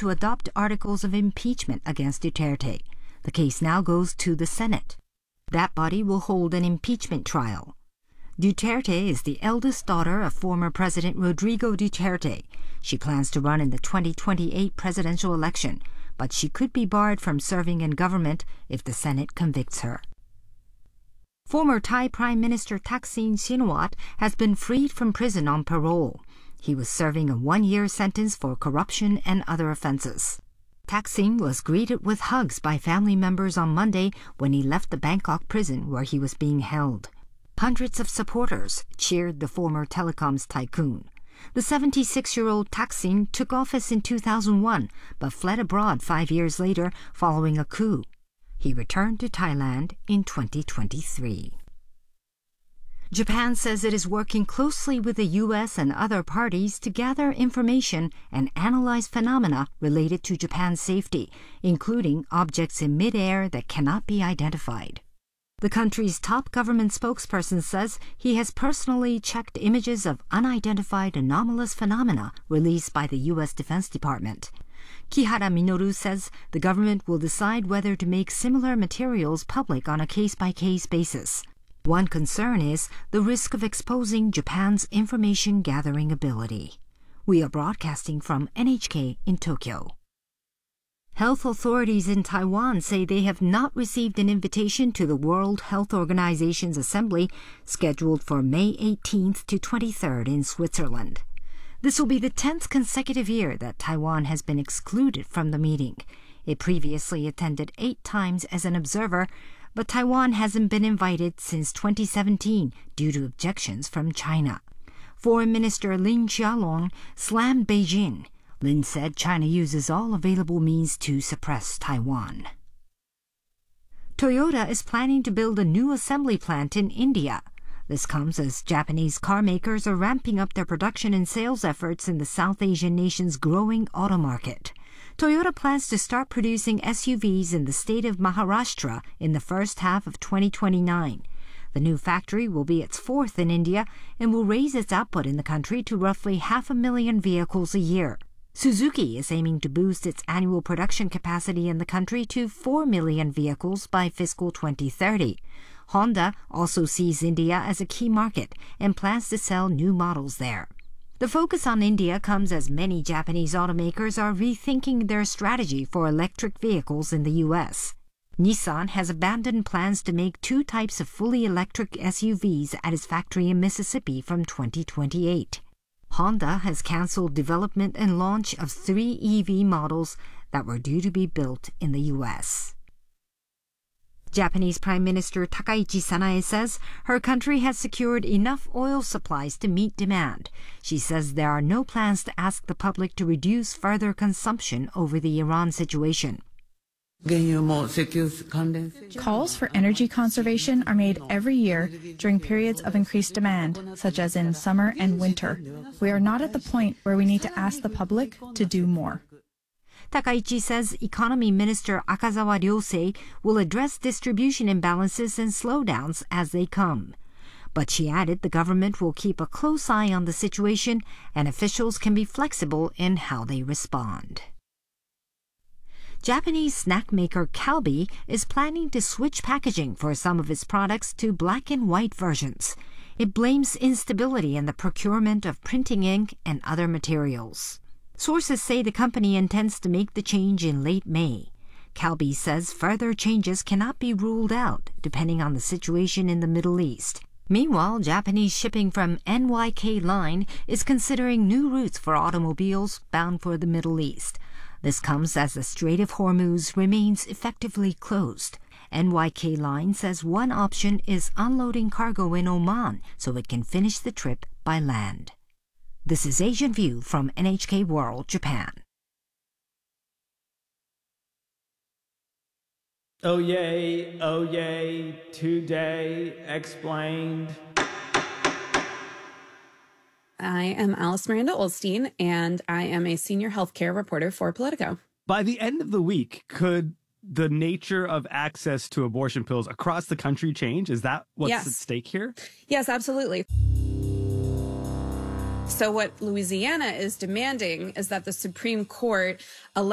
to adopt articles of impeachment against Duterte. The case now goes to the Senate. That body will hold an impeachment trial. Duterte is the eldest daughter of former President Rodrigo Duterte. She plans to run in the 2028 presidential election, but she could be barred from serving in government if the Senate convicts her. Former Thai Prime Minister Thaksin Shinawatra has been freed from prison on parole. He was serving a one-year sentence for corruption and other offenses. Thaksin was greeted with hugs by family members on Monday when he left the Bangkok prison where he was being held. Hundreds of supporters cheered the former telecoms tycoon. The 76-year-old Thaksin took office in 2001 but fled abroad 5 years later following a coup. He returned to Thailand in 2023. Japan says it is working closely with the U.S. and other parties to gather information and analyze phenomena related to Japan's safety, including objects in midair that cannot be identified. The country's top government spokesperson says he has personally checked images of unidentified anomalous phenomena released by the U.S. Defense Department. Kihara Minoru says the government will decide whether to make similar materials public on a case-by-case basis. One concern is the risk of exposing Japan's information-gathering ability. We are broadcasting from NHK in Tokyo. Health authorities in Taiwan say they have not received an invitation to the World Health Organization's assembly scheduled for May 18th to 23rd in Switzerland. This will be the 10th consecutive year that Taiwan has been excluded from the meeting. It previously attended 8 times as an observer, but Taiwan hasn't been invited since 2017 due to objections from China. Foreign Minister Lin Xiaolong slammed Beijing. Lin said China uses all available means to suppress Taiwan. Toyota is planning to build a new assembly plant in India. This comes as Japanese car makers are ramping up their production and sales efforts in the South Asian nation's growing auto market. Toyota plans to start producing SUVs in the state of Maharashtra in the first half of 2029. The new factory will be its 4th in India and will raise its output in the country to roughly 500,000 vehicles a year. Suzuki is aiming to boost its annual production capacity in the country to 4 million vehicles by fiscal 2030. Honda also sees India as a key market and plans to sell new models there. The focus on India comes as many Japanese automakers are rethinking their strategy for electric vehicles in the U.S. Nissan has abandoned plans to make 2 types of fully electric SUVs at its factory in Mississippi from 2028. Honda has canceled development and launch of 3 EV models that were due to be built in the U.S. Japanese Prime Minister Takaichi Sanae says her country has secured enough oil supplies to meet demand. She says there are no plans to ask the public to reduce further consumption over the Iran situation. Calls for energy conservation are made every year during periods of increased demand, such as in summer and winter. We are not at the point where we need to ask the public to do more. Takaichi says Economy Minister Akazawa Ryosei will address distribution imbalances and slowdowns as they come. But she added the government will keep a close eye on the situation and officials can be flexible in how they respond. Japanese snack maker Calbee is planning to switch packaging for some of its products to black and white versions. It blames instability in the procurement of printing ink and other materials. Sources say the company intends to make the change in late May. Calbee says further changes cannot be ruled out depending on the situation in the Middle East. Meanwhile, Japanese shipping from NYK Line is considering new routes for automobiles bound for the Middle East. This comes as the Strait of Hormuz remains effectively closed. NYK Line says one option is unloading cargo in Oman so it can finish the trip by land. This is Asian View from NHK World Japan. Oh yay, today explained. I am Alice Miranda Olstein, and I am a senior healthcare reporter for Politico. By the end of the week, could the nature of access to abortion pills across the country change? Is that what's at stake here? Yes, absolutely. So what Louisiana is demanding is that the Supreme Court